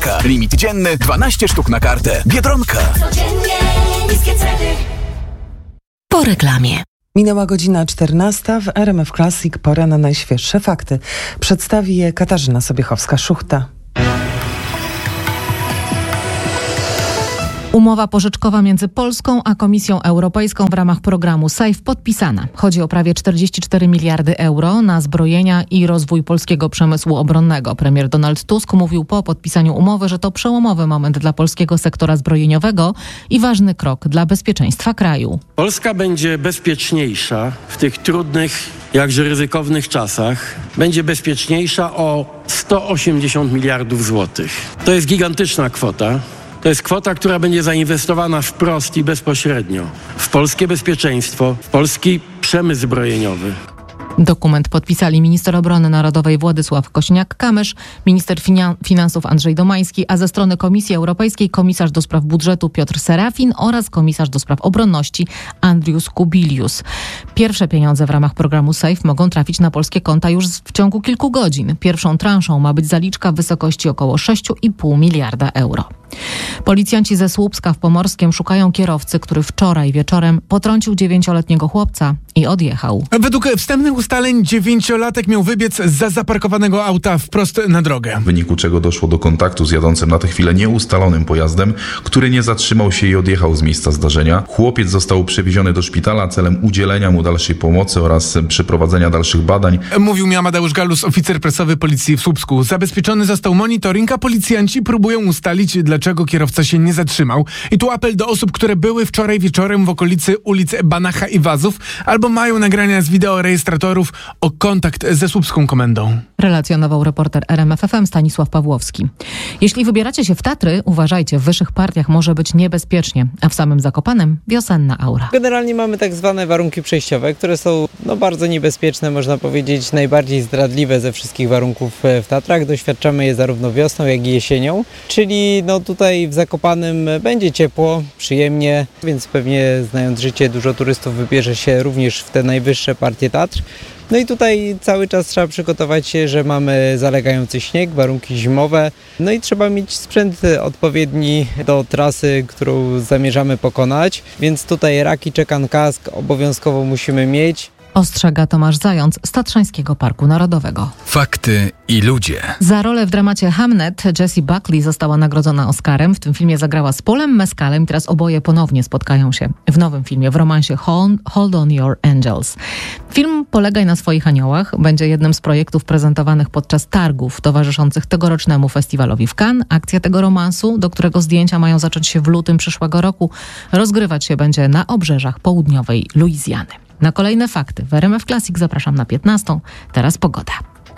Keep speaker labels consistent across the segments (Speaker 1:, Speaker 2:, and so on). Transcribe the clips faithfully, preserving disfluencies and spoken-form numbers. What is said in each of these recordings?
Speaker 1: Limit dzienny dwanaście sztuk na kartę. Biedronka.
Speaker 2: Codziennie niskie ceny.
Speaker 3: Po reklamie.
Speaker 4: Minęła godzina czternasta. W R M F Classic pora na najświeższe fakty. Przedstawi je Katarzyna Sobiechowska-Szuchta.
Speaker 5: Umowa pożyczkowa między Polską a Komisją Europejską w ramach programu SAFE podpisana. Chodzi o prawie czterdzieści cztery miliardy euro na zbrojenia i rozwój polskiego przemysłu obronnego. Premier Donald Tusk mówił po podpisaniu umowy, że to przełomowy moment dla polskiego sektora zbrojeniowego i ważny krok dla bezpieczeństwa kraju.
Speaker 6: Polska będzie bezpieczniejsza w tych trudnych, jakże ryzykownych czasach. Będzie bezpieczniejsza o sto osiemdziesiąt miliardów złotych. To jest gigantyczna kwota. To jest kwota, która będzie zainwestowana wprost i bezpośrednio w polskie bezpieczeństwo, w polski przemysł zbrojeniowy.
Speaker 5: Dokument podpisali minister obrony narodowej Władysław Kosiniak-Kamysz, minister finansów Andrzej Domański, a ze strony Komisji Europejskiej komisarz do spraw budżetu Piotr Serafin oraz komisarz do spraw obronności Andrius Kubilius. Pierwsze pieniądze w ramach programu SAFE mogą trafić na polskie konta już w ciągu kilku godzin. Pierwszą transzą ma być zaliczka w wysokości około sześć i pół miliarda euro. Policjanci ze Słupska w Pomorskiem szukają kierowcy, który wczoraj wieczorem potrącił dziewięcioletniego chłopca i odjechał.
Speaker 7: Według wstępnych ustaleń dziewięciolatek miał wybiec za zaparkowanego auta wprost na drogę.
Speaker 8: W wyniku czego doszło do kontaktu z jadącym na tę chwilę nieustalonym pojazdem, który nie zatrzymał się i odjechał z miejsca zdarzenia. Chłopiec został przewieziony do szpitala celem udzielenia mu dalszej pomocy oraz przeprowadzenia dalszych badań.
Speaker 7: Mówił mi Amadeusz Galus, oficer prasowy policji w Słupsku. Zabezpieczony został monitoring, a policjanci próbują ustalić, dlaczego kierowca się nie zatrzymał. I tu apel do osób, które były wczoraj wieczorem w okolicy ulic Banacha i Wazów albo mają nagrania z wideorejestratorów o kontakt ze słupską komendą.
Speaker 5: Relacjonował reporter R M F F M Stanisław Pawłowski. Jeśli wybieracie się w Tatry, uważajcie, w wyższych partiach może być niebezpiecznie, a w samym Zakopanem wiosenna aura.
Speaker 9: Generalnie mamy tak zwane warunki przejściowe, które są no, bardzo niebezpieczne, można powiedzieć najbardziej zdradliwe ze wszystkich warunków w Tatrach. Doświadczamy je zarówno wiosną, jak i jesienią, czyli no tutaj w Zakopanem będzie ciepło, przyjemnie, więc pewnie znając życie dużo turystów wybierze się również w te najwyższe partie Tatr. No i tutaj cały czas trzeba przygotować się, że mamy zalegający śnieg, warunki zimowe, no i trzeba mieć sprzęt odpowiedni do trasy, którą zamierzamy pokonać, więc tutaj raki, czekan, kask obowiązkowo musimy mieć.
Speaker 5: Ostrzega Tomasz Zając z Tatrzańskiego Parku Narodowego.
Speaker 1: Fakty i ludzie.
Speaker 5: Za rolę w dramacie Hamnet Jessie Buckley została nagrodzona Oscarem. W tym filmie zagrała z Paulem Mescalem i teraz oboje ponownie spotkają się w nowym filmie, w romansie Hold on Your Angels. Film Polegaj na swoich aniołach będzie jednym z projektów prezentowanych podczas targów towarzyszących tegorocznemu festiwalowi w Cannes. Akcja tego romansu, do którego zdjęcia mają zacząć się w lutym przyszłego roku, rozgrywać się będzie na obrzeżach południowej Luizjany. Na kolejne fakty w R M F Classic zapraszam na piętnastą. Teraz pogoda.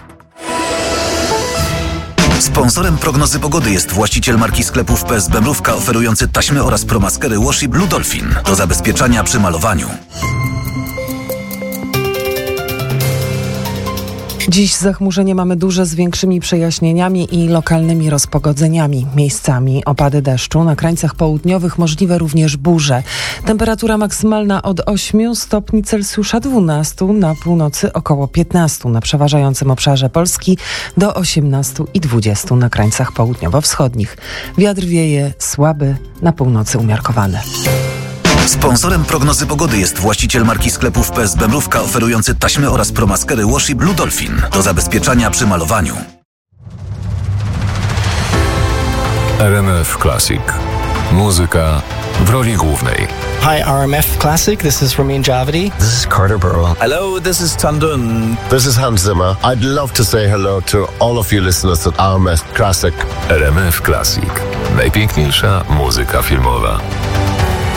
Speaker 1: Sponsorem prognozy pogody jest właściciel marki sklepów P S B Mrówka, oferujący taśmy oraz promaskery Washi Blue Dolphin do zabezpieczania przy malowaniu.
Speaker 4: Dziś zachmurzenie mamy duże z większymi przejaśnieniami i lokalnymi rozpogodzeniami. Miejscami opady deszczu, na krańcach południowych możliwe również burze. Temperatura maksymalna od ośmiu stopni Celsjusza dwunastu, na północy około piętnastu, na przeważającym obszarze Polski do osiemnastu i dwudziestu na krańcach południowo-wschodnich. Wiatr wieje słaby, na północy umiarkowany.
Speaker 1: Sponsorem prognozy pogody jest właściciel marki sklepów P S B Mrówka, oferujący taśmy oraz promaskery Washi Blue Dolphin do zabezpieczania przy malowaniu.
Speaker 10: R M F Classic. Muzyka w roli głównej.
Speaker 11: Hi R M F Classic, this is Ramin Javadi.
Speaker 12: This is Carter Burwell.
Speaker 13: Hello, this is Tandun.
Speaker 14: This is Hans Zimmer. I'd love to say hello to all of you listeners at R M F Classic.
Speaker 10: R M F Classic. Najpiękniejsza muzyka filmowa.